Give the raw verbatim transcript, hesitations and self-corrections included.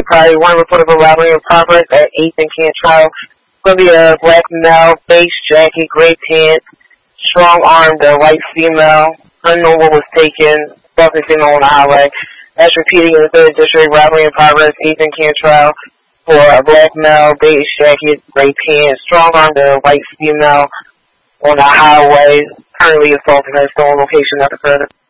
Priority one report of a robbery in progress at eighth and Cantrell. It's going to be a black male, beige jacket, gray pants, strong-armed uh, white female. Unknown what was taken, something female on the highway. That's repeating in the third district, robbery in progress, eighth and Cantrell. For a black male, beige jacket, gray pants, strong-armed uh, white female on the highway. Currently assaulting her stolen location at the further.